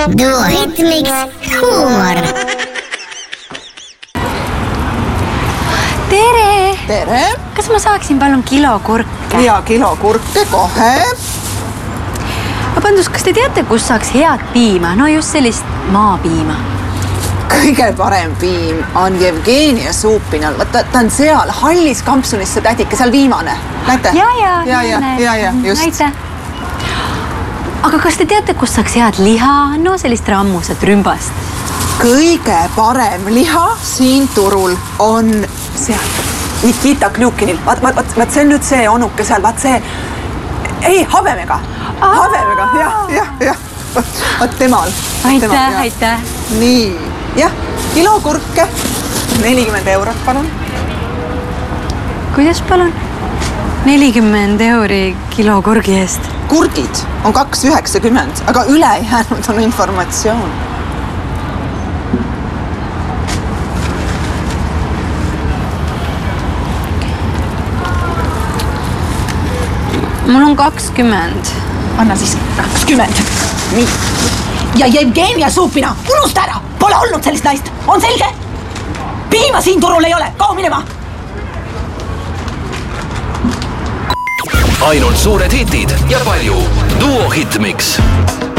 Duo Hitmix huumor. Tere! Tere! Kas ma saaksin palun kilo kurke? Ja kilo kurke kohe. Vabandust, kas te teate, kus saaks head piima? No just sellist maapiima. Kõige parem piim on Jevgenia Suupinal. Ta on seal hallis kampsunisse tädike, seal viimane. Näete? Ja, just. Aitäh. Aga kas te teate, kus saaks head liha? No sellist rammusat rümbast. Kõige parem liha siin turul on seal Nikita Kljukinil. Vaat see on nüüd see onuke seal, vaat see... Ei, habemega. Habemega, jah. Vaat temal. Aitäh. Nii, jah, kilo kurke, 40 eurot, palun. Kuidas palun? 40 euri kilo kurgi eest. Kurgid on 2,90, aga ülejäänud on informatsioon. Mul on 20. Anna siis 20. Nii. Ja Jevgenia Suupina, unusta ära! Pole olnud sellist naist. On selge? Piima siin turul ei ole. Kao minema! Ainult suured hitid ja palju Duo Hitmix.